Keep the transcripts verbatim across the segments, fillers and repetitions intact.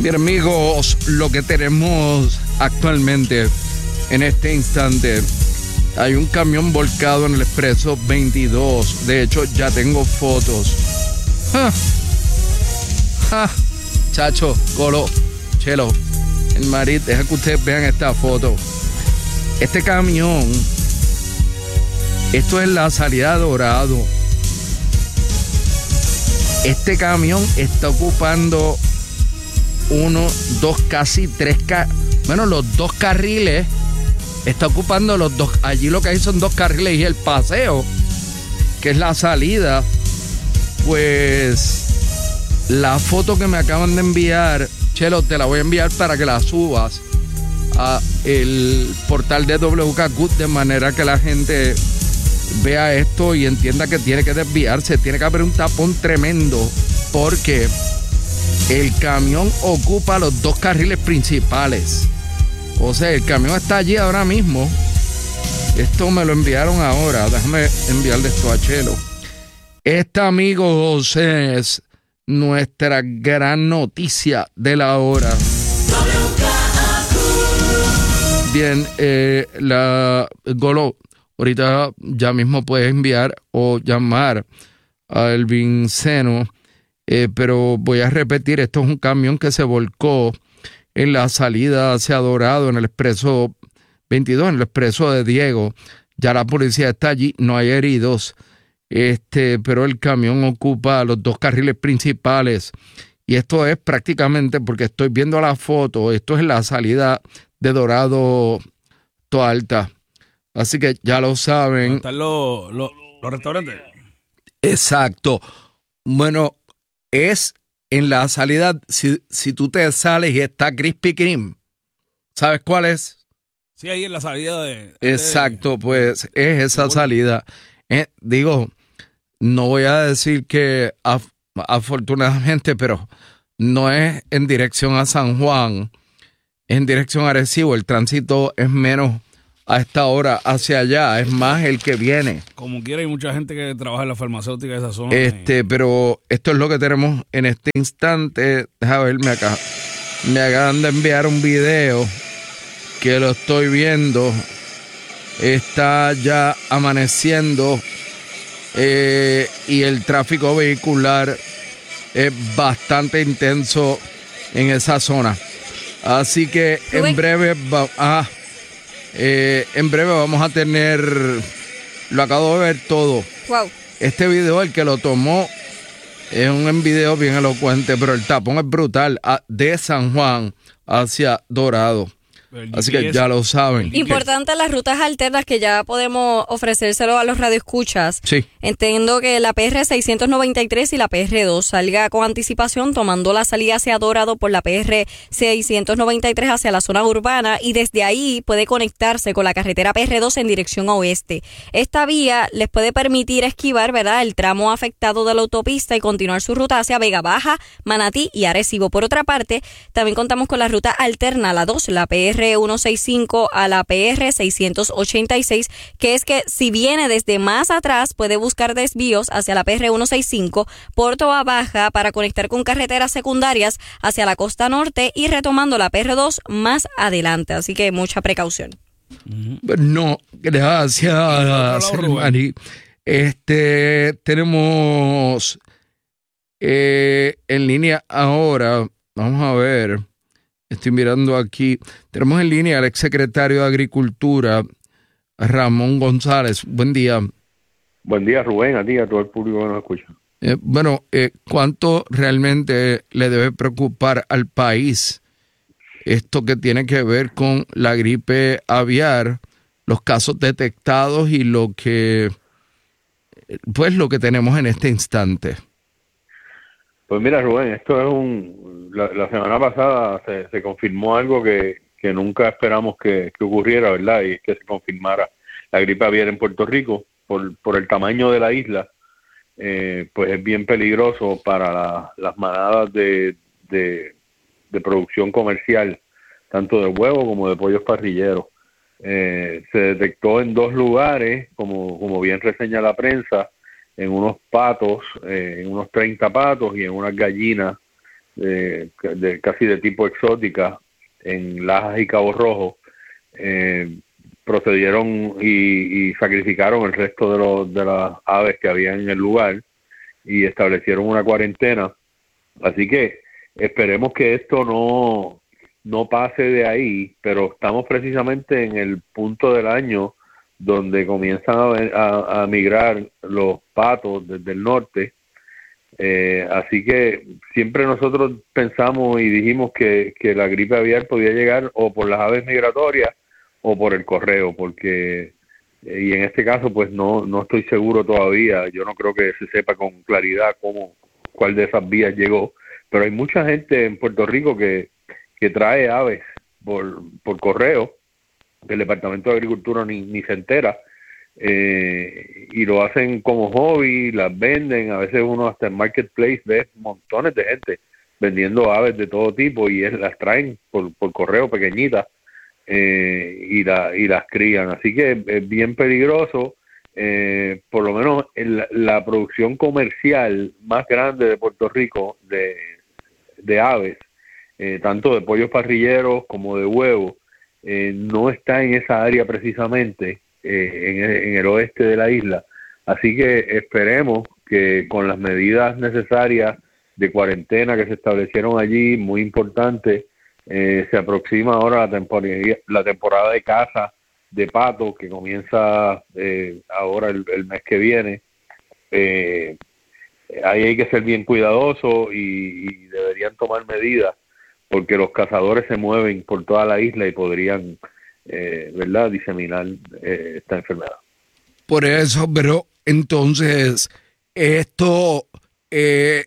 Bien, amigos, lo que tenemos actualmente en este instante, hay un camión volcado en el expreso veintidós. De hecho, ya tengo fotos. ¡Ja! ¡Ja! Chacho, Golo, Chelo, el Marit, deja que ustedes vean esta foto. Este camión, esto es la salida de Dorado. Este camión está ocupando uno, dos, casi tres, ca- bueno, los dos carriles. Está ocupando los dos. Allí lo que hay son dos carriles y el paseo, que es la salida. Pues la foto que me acaban de enviar, Chelo, te la voy a enviar para que la subas a el portal de W K Q, de manera que la gente vea esto y entienda que tiene que desviarse. Tiene que haber un tapón tremendo porque el camión ocupa los dos carriles principales. O sea, el camión está allí ahora mismo. Esto me lo enviaron ahora. Déjame enviarle esto a Chelo. Esta, amigos, es nuestra gran noticia de la hora. Bien, eh, la Golo, ahorita ya mismo puedes enviar o llamar a Elvin Seno, eh, pero voy a repetir, esto es un camión que se volcó en la salida hacia Dorado, en el expreso veintidós, en el expreso de Diego. Ya la policía está allí, no hay heridos, este, pero el camión ocupa los dos carriles principales. Y esto es prácticamente, porque estoy viendo la foto, esto es la salida de Dorado Toa Alta. Así que ya lo saben. ¿Están los, los, los restaurantes? Exacto. Bueno, es en la salida, si, si tú te sales y está Krispy Kreme, ¿sabes cuál es? Sí, ahí en la salida de... Exacto, de, pues es esa salida. Eh, digo, no voy a decir que af, afortunadamente, pero no es en dirección a San Juan, es en dirección a Arecibo. El tránsito es menos a esta hora hacia allá, es más el que viene. Como quiera, hay mucha gente que trabaja en la farmacéutica de esa zona. Este, y... pero esto es lo que tenemos en este instante. Deja verme acá. Me acaban de enviar un video que lo estoy viendo. Está ya amaneciendo eh, y el tráfico vehicular es bastante intenso en esa zona. Así que en breve va, ah, eh, en breve vamos a tener, lo acabo de ver todo. Wow. Este video, el que lo tomó, es un video bien elocuente, pero el tapón es brutal, de San Juan hacia Dorado. Así que ya lo saben. Importante las rutas alternas que ya podemos ofrecérselo a los radioescuchas. Sí. Entiendo que la P R seiscientos noventa y tres y la P R dos salga con anticipación, tomando la salida hacia Dorado por la P R seiscientos noventa y tres hacia la zona urbana, y desde ahí puede conectarse con la carretera P R dos en dirección oeste. Esta vía les puede permitir esquivar, ¿verdad?, el tramo afectado de la autopista y continuar su ruta hacia Vega Baja, Manatí y Arecibo. Por otra parte, también contamos con la ruta alterna, la dos, la P R ciento sesenta y cinco a la P R seiscientos ochenta y seis, que es que si viene desde más atrás puede buscar desvíos hacia la P R ciento sesenta y cinco por Toa Baja para conectar con carreteras secundarias hacia la costa norte y retomando la P R dos más adelante. Así que mucha precaución. No, gracias, Mari. Este, tenemos eh, en línea ahora, vamos a ver. Estoy mirando aquí. Tenemos en línea al exsecretario de Agricultura, Ramón González. Buen día. Buen día, Rubén, a ti y a todo el público que nos escucha. Eh, bueno, eh, ¿cuánto realmente le debe preocupar al país esto que tiene que ver con la gripe aviar, los casos detectados y lo que, pues, lo que tenemos en este instante? Pues mira, Rubén, esto es un... La, la semana pasada se, se confirmó algo que, que nunca esperamos que, que ocurriera, ¿verdad? Y es que se confirmara la gripe aviar en Puerto Rico. Por, por el tamaño de la isla, eh, pues es bien peligroso para la, las manadas de, de, de producción comercial, tanto de huevo como de pollos parrilleros. Eh, se detectó en dos lugares, como, como bien reseña la prensa, en unos patos, eh, en unos treinta patos y en unas gallinas eh, de, casi de tipo exótica en Lajas y Cabo Rojo, eh, procedieron y, y sacrificaron el resto de, los, de las aves que había en el lugar y establecieron una cuarentena. Así que esperemos que esto no, no pase de ahí, pero estamos precisamente en el punto del año donde comienzan a, a, a migrar los patos desde el norte. Eh, así que siempre nosotros pensamos y dijimos que, que la gripe aviar podía llegar o por las aves migratorias o por el correo, porque eh, y en este caso pues no no estoy seguro todavía. Yo no creo que se sepa con claridad cómo cuál de esas vías llegó, pero hay mucha gente en Puerto Rico que, que trae aves por, por correo, que el Departamento de Agricultura ni, ni se entera, eh, y lo hacen como hobby, las venden. A veces uno hasta en Marketplace ve montones de gente vendiendo aves de todo tipo y es, las traen por, por correo pequeñitas, eh, y, la, y las crían. Así que es bien peligroso. Eh, por lo menos en la, la producción comercial más grande de Puerto Rico de, de aves, eh, tanto de pollos parrilleros como de huevos, eh, no está en esa área precisamente, eh, en, el, en el oeste de la isla. Así que esperemos que con las medidas necesarias de cuarentena que se establecieron allí, muy importante, eh, se aproxima ahora la temporada, la temporada de caza de pato que comienza eh, ahora el, el mes que viene. Eh, ahí hay que ser bien cuidadoso y, y deberían tomar medidas porque los cazadores se mueven por toda la isla y podrían, eh, ¿verdad?, diseminar eh, esta enfermedad. Por eso, pero entonces esto eh,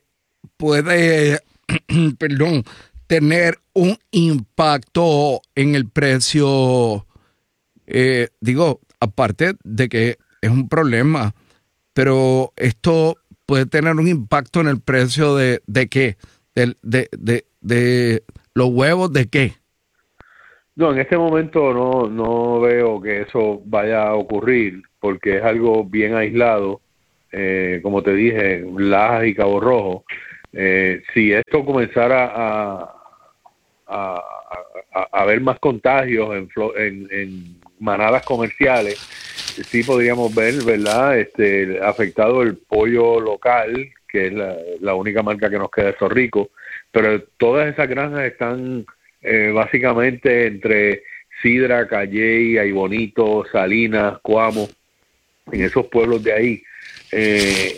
puede, perdón, tener un impacto en el precio. Eh, digo, aparte de que es un problema, pero esto puede tener un impacto en el precio de, de qué, de, de, de, de los huevos, ¿de qué? No, en este momento no, no veo que eso vaya a ocurrir porque es algo bien aislado, eh, como te dije, Lajas y Cabo Rojo. Eh, si esto comenzara a, a, a, a haber más contagios en, en, en manadas comerciales, sí podríamos ver, ¿verdad?, este, afectado el pollo local, que es la, la única marca que nos queda de Zorrico, pero todas esas granjas están eh, básicamente entre Sidra, Calley, Aybonito, Salinas, Coamo, en esos pueblos de ahí, eh,